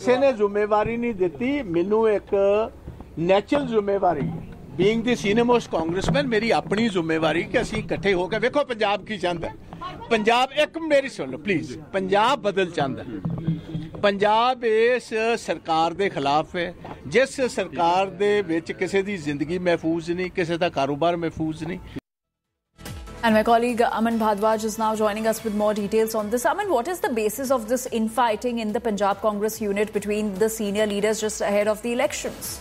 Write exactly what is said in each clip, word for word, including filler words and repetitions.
ਕਿਸੇ ਨੇ ਜ਼ਿੰਮੇਵਾਰੀ ਨਹੀਂ ਦਿੱਤੀ ਮੈਨੂੰ ਇੱਕ ਨੈਚੁਰਲ ਜ਼ਿੰਮੇਵਾਰੀ being the senior most congressman ਮੇਰੀ ਆਪਣੀ ਜ਼ਿੰਮੇਵਾਰੀ ਕਿ ਅਸੀਂ ਇਕੱਠੇ ਹੋ ਕੇ ਵੇਖੋ ਪੰਜਾਬ ਕੀ ਚਾਹੁੰਦਾ ਪੰਜਾਬ ਇੱਕ ਮੇਰੀ ਸੁਣ ਲਓ ਪਲੀਜ਼ ਪੰਜਾਬ ਬਦਲ ਚਾਹੁੰਦਾ ਪੰਜਾਬ ਇਸ ਸਰਕਾਰ ਦੇ ਖਿਲਾਫ ਹੈ ਜਿਸ ਸਰਕਾਰ ਦੇ ਵਿੱਚ ਕਿਸੇ ਦੀ ਜ਼ਿੰਦਗੀ ਮਹਿਫੂਜ਼ ਨਹੀਂ ਕਿਸੇ ਦਾ ਕਾਰੋਬਾਰ ਮਹਿਫੂਜ਼ ਨਹੀਂ. And my colleague Aman Bhadwaj is now joining us with more details on this. Aman, what is the basis of this infighting in the Punjab Congress unit between the senior leaders just ahead of the elections?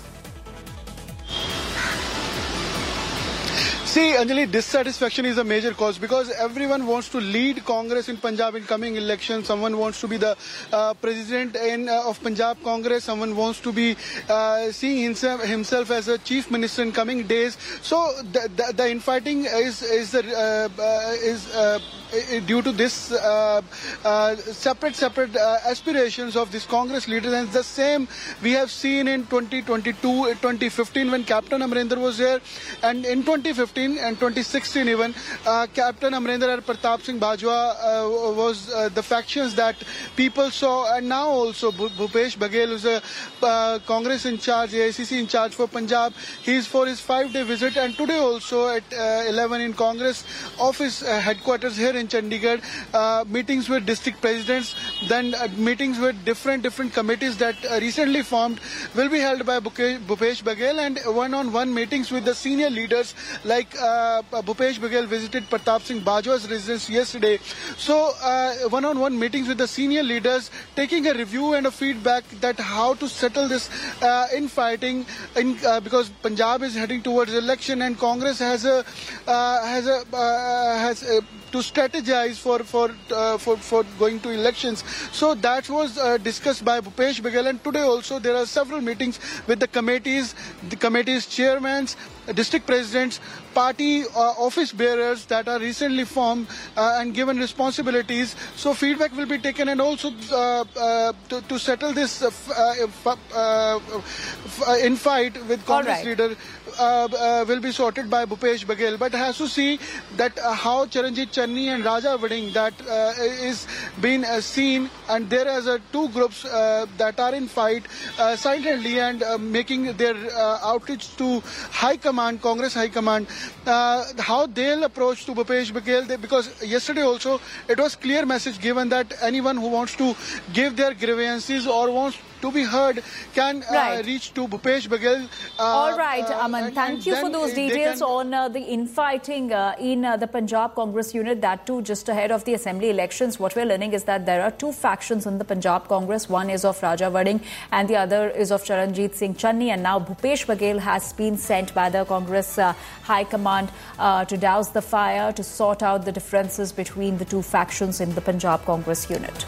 See, Anjali, dissatisfaction is a major cause because everyone wants to lead Congress in Punjab in coming elections. Someone wants to be the uh, president in, uh, of Punjab Congress. Someone wants to be uh, seeing himself, himself as a chief minister in coming days. So the, the, the infighting is is uh, uh, is uh, due to this uh, uh, separate separate uh, aspirations of these Congress leaders, and the same we have seen in twenty twenty-two, twenty fifteen when Captain Amarinder was here, and in twenty fifteen and twenty sixteen even uh, Captain Amarinder and Pratap Singh Bajwa uh, was uh, the factions that people saw, and now also Bhupesh Baghel, who's a uh, Congress in charge, A I C C in charge for Punjab, he's for his five-day visit, and today also at uh, eleven in Congress office uh, headquarters here in Chandigarh, uh, meetings with district presidents, then uh, meetings with different different committees that uh, recently formed will be held by Bhupesh Baghel, and one-on-one meetings with the senior leaders like uh, Bhupesh Baghel visited Pratap Singh Bajwa's residence yesterday. So uh, one-on-one meetings with the senior leaders, taking a review and a feedback that how to settle this uh, infighting in, uh, because Punjab is heading towards election and Congress has a uh, has a uh, has a to strategize for for uh, for for going to elections. So that was uh, discussed by Bhupesh Baghel, and today also there are several meetings with the committees, the committees chairmen, district presidents, party uh, office bearers that are recently formed uh, and given responsibilities. So feedback will be taken, and also uh, uh, to, to settle this uh, uh, uh, uh, in fight with Congress right. leader uh, uh, will be sorted by Bhupesh Baghel. But has to see that uh, how Charanjit Channi and Raja Vading that uh, is being uh, seen, and there are uh, two groups uh, that are in fight uh, silently and uh, making their uh, outreach to High Command, Congress High Command. Uh, how they'll approach to Bhupesh Baghel, they, because yesterday also it was clear message given that anyone who wants to give their grievances or wants to be heard can uh, right. reach to Bhupesh Baghel. Uh, All right, uh, Aman. and, thank and you for those details can... on uh, the infighting uh, in uh, the Punjab Congress unit, that too just ahead of the assembly elections. What we're learning is that there are two factions in the Punjab Congress. One is of Raja Vading and the other is of Charanjit Singh Channi. And now Bhupesh Baghel has been sent by the Congress uh, High Command uh, to douse the fire, to sort out the differences between the two factions in the Punjab Congress unit.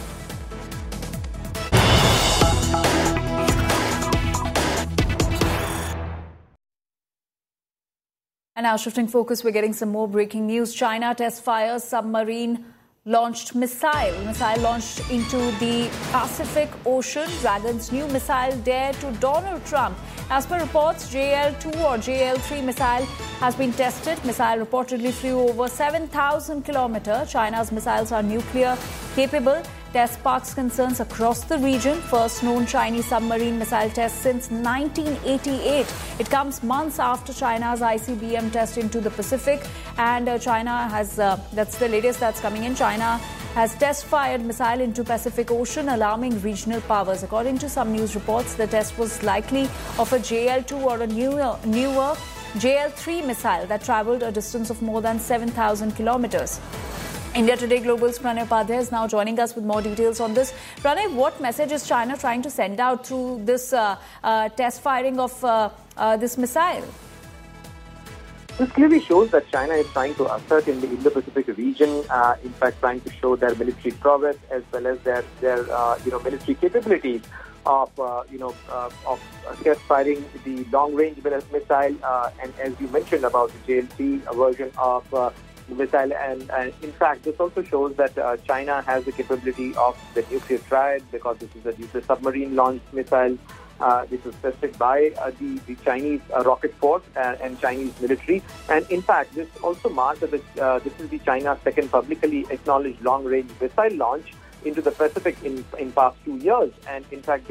And now shifting focus, we're getting some more breaking news. China test fires submarine launched missile. Missile launched into the Pacific Ocean. Dragon's new missile dare to Donald Trump. As per reports, J L two or J L three missile has been tested. Missile reportedly flew over seven thousand kilometers. China's missiles are nuclear capable. Test sparks concerns across the region. First known Chinese submarine missile test since nineteen eighty-eight. It comes months after China's I C B M test into the Pacific. And uh, China has, uh, that's the latest that's coming in. China has test-fired missile into Pacific Ocean, alarming regional powers. According to some news reports, the test was likely of a J L two or a newer, newer J L three missile that travelled a distance of more than seven thousand kilometers. India Today Global's Pranay Upadhyay is now joining us with more details on this. Pranay, what message is China trying to send out through this uh, uh, test firing of uh, uh, this missile? This clearly shows that China is trying to assert in the Indo-Pacific region, uh, in fact trying to show their military prowess as well as their, their uh, you know, military capabilities of, uh, you know, uh, of uh, test firing the long-range missile, uh, and as you mentioned about the J L three version of uh, missile, and, and in fact this also shows that uh, China has the capability of the nuclear triad, because this is a nuclear submarine launched missile. Uh, this was tested by uh, the, the Chinese uh, rocket force and, and Chinese military, and in fact this also marks that uh, this will be China's second publicly acknowledged long-range missile launch into the Pacific in in past two years, and in fact